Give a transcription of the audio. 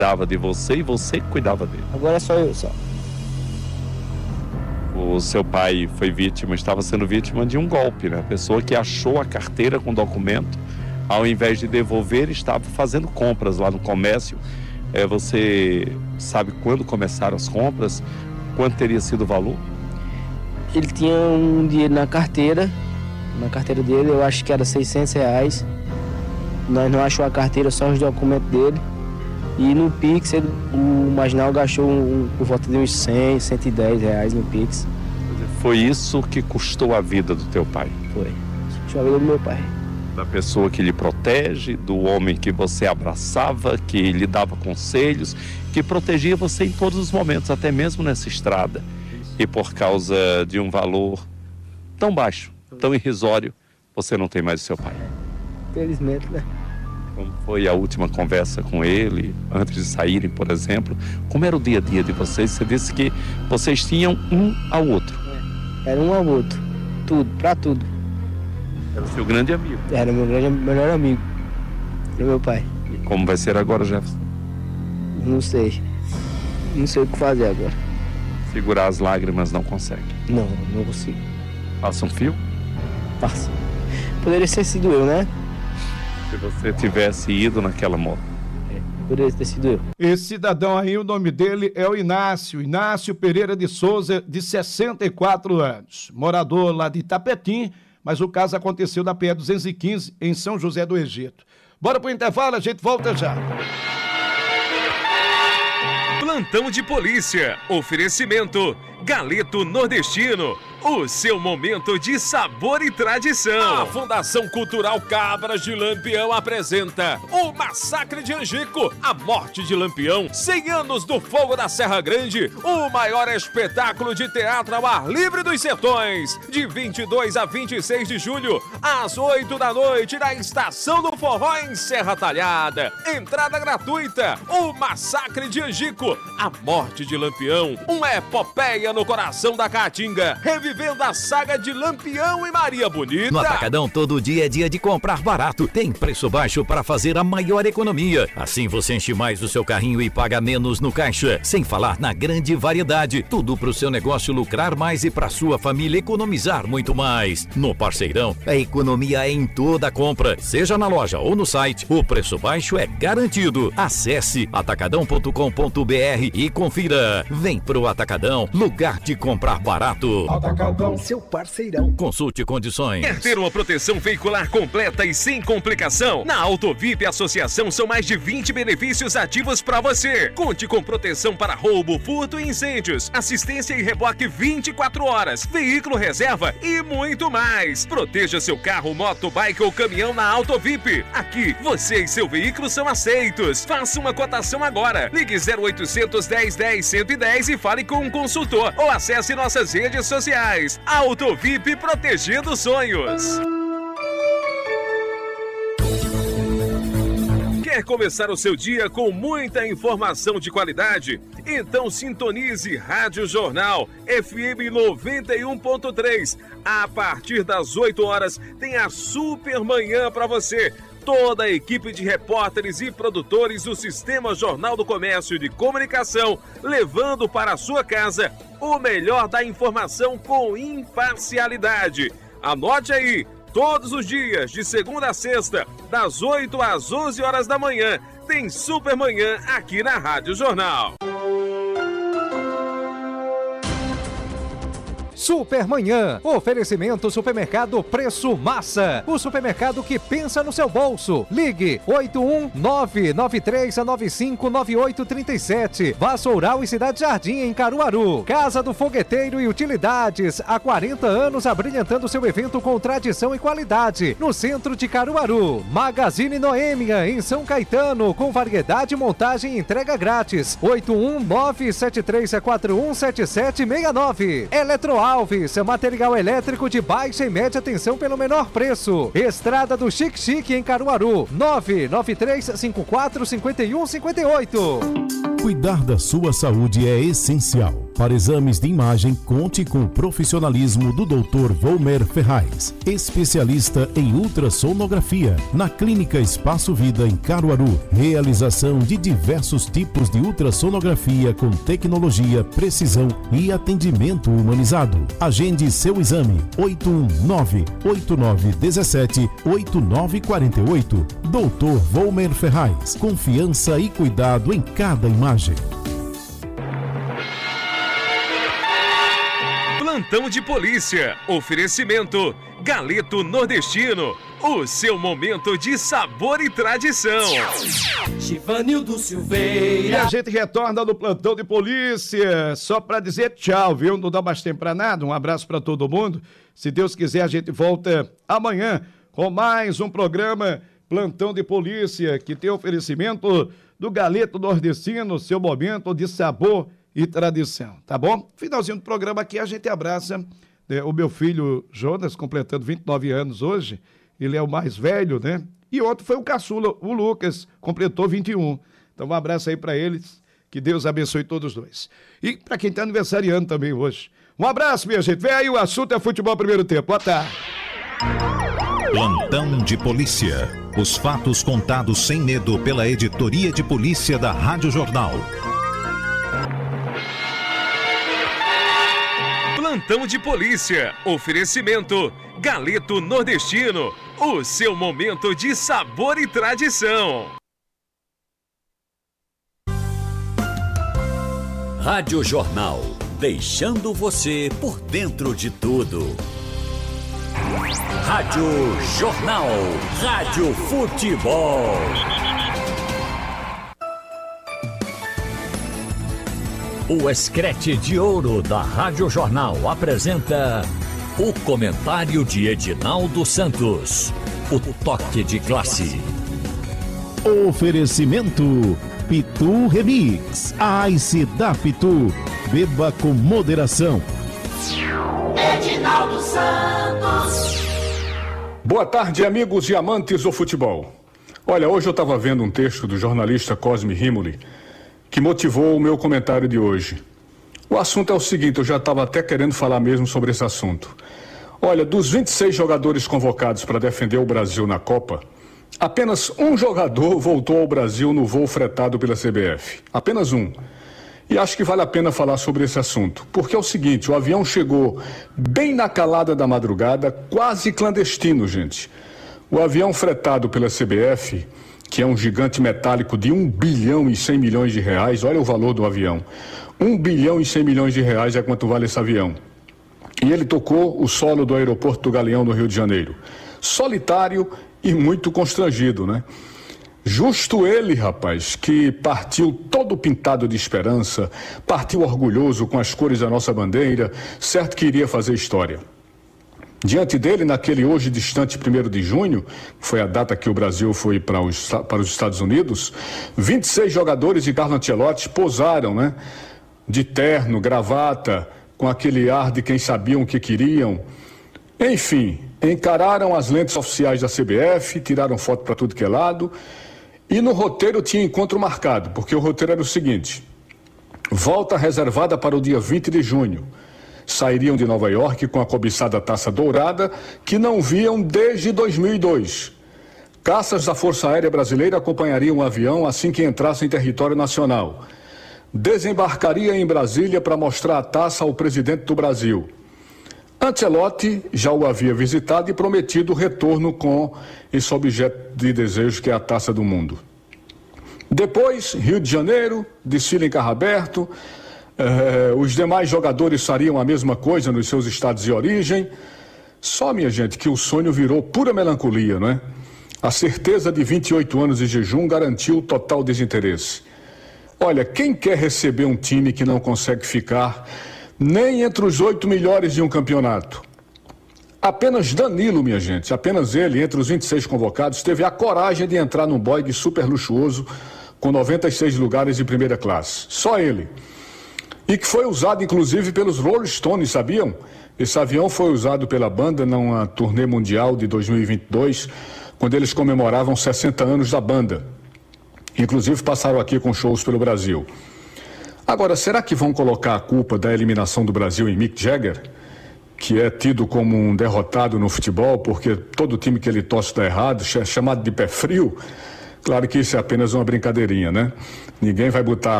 cuidava de você e você que cuidava dele. Agora é só eu, só. O seu pai estava sendo vítima de um golpe, né? A pessoa que achou a carteira com documento, ao invés de devolver, estava fazendo compras lá no comércio. Você sabe quando começaram as compras? Quanto teria sido o valor? Ele tinha um dinheiro na carteira dele, eu acho que era R$600. Nós não achou a carteira, só os documentos dele. E no Pix, o marginal gastou por volta de uns R$100, R$110 no Pix. Foi isso que custou a vida do teu pai? Foi. Custou a vida do meu pai. Da pessoa que lhe protege, do homem que você abraçava, que lhe dava conselhos, que protegia você em todos os momentos, até mesmo nessa estrada. E por causa de um valor tão baixo, tão irrisório, você não tem mais o seu pai. Felizmente, né? Como foi a última conversa com ele, antes de saírem, por exemplo? Como era o dia a dia de vocês? Você disse que vocês tinham um ao outro. Era um ao outro. Tudo, pra tudo. Era o seu grande amigo. Era meu melhor amigo. Era meu pai. E como vai ser agora, Jefferson? Não sei. Não sei o que fazer agora. Segurar as lágrimas não consegue? Não consigo. Passa um fio? Passa. Poderia ter sido eu, né? Se você tivesse ido naquela moto. Poderia ter sido eu. Esse cidadão aí, o nome dele é o Inácio Pereira de Souza, de 64 anos. Morador lá de Itapetim, mas o caso aconteceu na PE 215, em São José do Egito. Bora pro intervalo, a gente volta já. Plantão de polícia. Oferecimento Galeto Nordestino. O seu momento de sabor e tradição. A Fundação Cultural Cabras de Lampião apresenta o Massacre de Angico, a morte de Lampião, 100 anos do fogo da Serra Grande, o maior espetáculo de teatro ao ar livre dos sertões, de 22 a 26 de julho, às 8 da noite, na Estação do Forró em Serra Talhada. Entrada gratuita. O Massacre de Angico, a morte de Lampião, uma epopeia no coração da Caatinga, vivendo a saga de Lampião e Maria Bonita. No Atacadão, todo dia é dia de comprar barato. Tem preço baixo para fazer a maior economia. Assim você enche mais o seu carrinho e paga menos no caixa. Sem falar na grande variedade. Tudo para o seu negócio lucrar mais e para sua família economizar muito mais. No Parceirão, a economia é em toda a compra. Seja na loja ou no site, o preço baixo é garantido. Acesse atacadão.com.br e confira. Vem pro Atacadão, lugar de comprar barato. Atacadão, seu parceirão. Consulte condições. Quer ter uma proteção veicular completa e sem complicação? Na Autovip Associação são mais de 20 benefícios ativos para você. Conte com proteção para roubo, furto e incêndios, assistência e reboque 24 horas, veículo reserva e muito mais. Proteja seu carro, moto, bike ou caminhão na Autovip. Aqui, você e seu veículo são aceitos. Faça uma cotação agora. Ligue 0800 10 10 110 e fale com um consultor ou acesse nossas redes sociais. Autovip, protegendo sonhos. Quer começar o seu dia com muita informação de qualidade? Então sintonize Rádio Jornal FM 91.3. A partir das 8 horas tem a Super Manhã para você. Toda a equipe de repórteres e produtores do Sistema Jornal do Comércio e de Comunicação, levando para a sua casa o melhor da informação com imparcialidade. Anote aí, todos os dias, de segunda a sexta, das 8 às 11 horas da manhã, tem Super Manhã aqui na Rádio Jornal. Supermanhã, oferecimento Supermercado Preço Massa, o supermercado que pensa no seu bolso. Ligue 81993959837. Vassoural e Cidade Jardim em Caruaru. Casa do Fogueteiro e Utilidades, há 40 anos abrilhantando seu evento com tradição e qualidade. No centro de Caruaru. Magazine Noêmia em São Caetano, com variedade, montagem e entrega grátis. 81973417769. Eletroalves, material elétrico de baixa e média tensão pelo menor preço. Estrada do Chique Chique em Caruaru, 993545158. Cuidar da sua saúde é essencial. Para exames de imagem, conte com o profissionalismo do Dr. Volmer Ferraz, especialista em ultrassonografia, na Clínica Espaço Vida em Caruaru. Realização de diversos tipos de ultrassonografia com tecnologia, precisão e atendimento humanizado. Agende seu exame 819-8917-8948. Dr. Volmer Ferraz, confiança e cuidado em cada imagem. Plantão de polícia. Oferecimento Galeto Nordestino. O seu momento de sabor e tradição. Givanildo Silveira. E a gente retorna no plantão de polícia. Só para dizer tchau, viu? Não dá mais tempo para nada. Um abraço para todo mundo. Se Deus quiser, a gente volta amanhã com mais um programa Plantão de Polícia, que tem oferecimento do Galeto Nordestino, seu momento de sabor e tradição, tá bom? Finalzinho do programa aqui, a gente abraça o meu filho Jonas, completando 29 anos hoje. Ele é o mais velho, né? E outro foi o caçula, o Lucas, completou 21. Então um abraço aí para eles, que Deus abençoe todos os dois. E para quem tá aniversariando também hoje. Um abraço, minha gente. Vem aí, o assunto é futebol primeiro tempo. Boa tarde. Plantão de polícia. Os fatos contados sem medo pela editoria de polícia da Rádio Jornal. Plantão de polícia. Oferecimento Galeto Nordestino. O seu momento de sabor e tradição. Rádio Jornal. Deixando você por dentro de tudo. Rádio Jornal. Rádio Futebol. O Escrete de Ouro da Rádio Jornal apresenta o comentário de Edinaldo Santos. O toque de classe. Oferecimento Pitu Remix. A Ice da Pitu. Beba com moderação. Edinaldo Santos. Boa tarde, amigos e amantes do futebol. Olha, hoje eu estava vendo um texto do jornalista Cosme Rimoli que motivou o meu comentário de hoje. O assunto é o seguinte, eu já estava até querendo falar mesmo sobre esse assunto. Olha, dos 26 jogadores convocados para defender o Brasil na Copa, apenas um jogador voltou ao Brasil no voo fretado pela CBF. Apenas um. E acho que vale a pena falar sobre esse assunto, porque é o seguinte, o avião chegou bem na calada da madrugada, quase clandestino, gente. O avião fretado pela CBF, que é um gigante metálico de 1 bilhão e 100 milhões de reais, olha o valor do avião. 1 bilhão e 100 milhões de reais é quanto vale esse avião. E ele tocou o solo do aeroporto do Galeão, no Rio de Janeiro. Solitário e muito constrangido, né? Justo ele, rapaz, que partiu todo pintado de esperança, partiu orgulhoso com as cores da nossa bandeira, certo que iria fazer história. Diante dele, naquele hoje distante 1º de junho, que foi a data que o Brasil foi para os Estados Unidos, 26 jogadores de Carlo Ancelotti posaram, né? De terno, gravata, com aquele ar de quem sabiam o que queriam. Enfim, encararam as lentes oficiais da CBF, tiraram foto para tudo que é lado. E no roteiro tinha encontro marcado, porque o roteiro era o seguinte: volta reservada para o dia 20 de junho. Sairiam de Nova York com a cobiçada Taça Dourada, que não viam desde 2002. Caças da Força Aérea Brasileira acompanhariam o avião assim que entrasse em território nacional. Desembarcaria em Brasília para mostrar a taça ao presidente do Brasil. Ancelotti já o havia visitado e prometido o retorno com esse objeto de desejo que é a Taça do Mundo. Depois, Rio de Janeiro, desfile em carro aberto, os demais jogadores fariam a mesma coisa nos seus estados de origem. Só, minha gente, que o sonho virou pura melancolia, não é? A certeza de 28 anos de jejum garantiu o total desinteresse. Olha, quem quer receber um time que não consegue ficar nem entre os 8 melhores de um campeonato? Apenas Danilo, minha gente, apenas ele, entre os 26 convocados, teve a coragem de entrar num Boeing super luxuoso com 96 lugares de primeira classe. Só ele. E que foi usado, inclusive, pelos Rolling Stones, sabiam? Esse avião foi usado pela banda numa turnê mundial de 2022, quando eles comemoravam 60 anos da banda. Inclusive passaram aqui com shows pelo Brasil. Agora, será que vão colocar a culpa da eliminação do Brasil em Mick Jagger, que é tido como um derrotado no futebol, porque todo time que ele torce está errado, chamado de pé frio? Claro que isso é apenas uma brincadeirinha, né? Ninguém vai botar